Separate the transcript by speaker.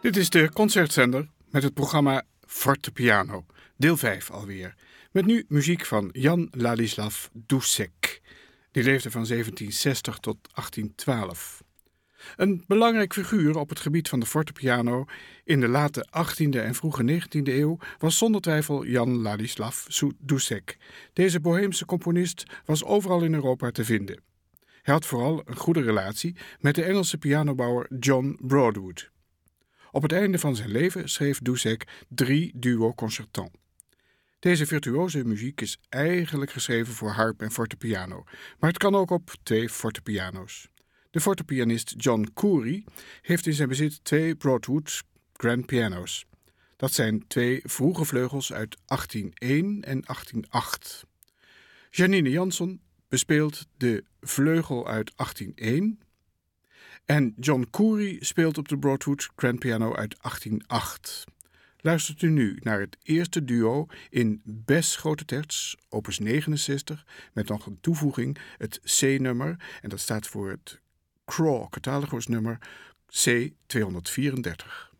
Speaker 1: Dit is de concertzender met het programma Fortepiano, deel 5 alweer. Met nu muziek van Jan Ladislav Dušek. Die leefde van 1760 tot 1812. Een belangrijk figuur op het gebied van de fortepiano in de late 18e en vroege 19e eeuw was zonder twijfel Jan Ladislav Dušek. Deze Boheemse componist was overal in Europa te vinden. Hij had vooral een goede relatie met de Engelse pianobouwer John Broadwood. Op het einde van zijn leven schreef Dušek 3 duo-concertants. Deze virtuoze muziek is eigenlijk geschreven voor harp en fortepiano, maar het kan ook op 2 fortepiano's. De fortepianist John Coury heeft in zijn bezit 2 Broadwood grand piano's. Dat zijn 2 vroege vleugels uit 1801 en 1808. Janine Janson bespeelt de vleugel uit 1801 en John Coury speelt op de Broadwood grand piano uit 1808. Luistert u nu naar het eerste duo in Bes grote terts, opus 69, met nog een toevoeging, het C-nummer, en dat staat voor het Craw Catalogus nummer C234.